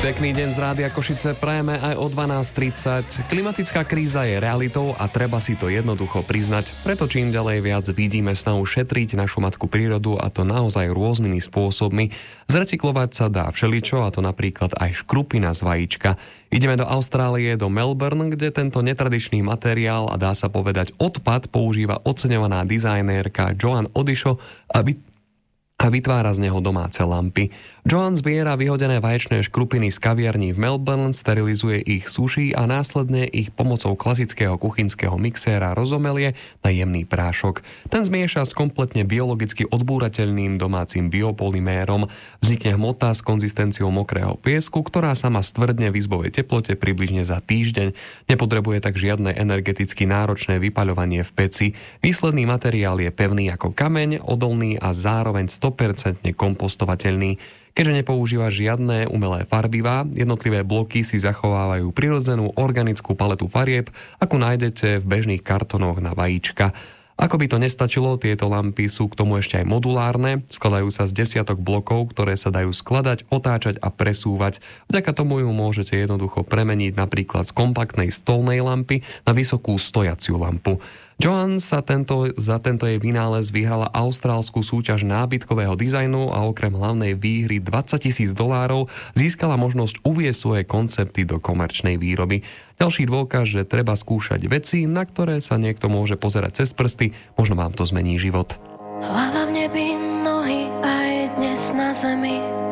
Pekný deň z Rádia Košice prajeme aj o 12:30. Klimatická kríza je realitou a treba si to jednoducho priznať. Preto čím ďalej viac vidíme snahu šetriť našu matku prírodu, a to naozaj rôznymi spôsobmi. Zrecyklovať sa dá všeličo, a to napríklad aj škrupina z vajíčka. Ideme do Austrálie, do Melbourne, kde tento netradičný materiál a dá sa povedať odpad používa oceňovaná dizajnérka Joan Odisho a vytvára z neho domáce lampy. Joan zbiera vyhodené vaječné škrupiny z kaviarní v Melbourne, sterilizuje ich, suší a následne ich pomocou klasického kuchynského mixéra rozomelie na jemný prášok. Ten zmieša s kompletne biologicky odbúrateľným domácim biopolymérom. Vznikne hmota s konzistenciou mokrého piesku, ktorá sama stvrdne v izbovej teplote približne za týždeň. Nepotrebuje tak žiadne energeticky náročné vypaľovanie v peci. Výsledný materiál je pevný ako kameň, odolný a zároveň 100% kompostovateľný. Keďže nepoužíva žiadne umelé farbivá, jednotlivé bloky si zachovávajú prirodzenú organickú paletu farieb, ako nájdete v bežných kartonoch na vajíčka. Ako by to nestačilo, tieto lampy sú k tomu ešte aj modulárne, skladajú sa z desiatok blokov, ktoré sa dajú skladať, otáčať a presúvať. Vďaka tomu ju môžete jednoducho premeniť napríklad z kompaktnej stolnej lampy na vysokú stojaciu lampu. Joan za tento jej vynález vyhrala austrálsku súťaž nábytkového dizajnu a okrem hlavnej výhry $20,000 získala možnosť uviesť svoje koncepty do komerčnej výroby. Ďalší dôkaz, že treba skúšať veci, na ktoré sa niekto môže pozerať cez prsty, možno vám to zmení život. Hlava v nebi, nohy aj dnes na zemi.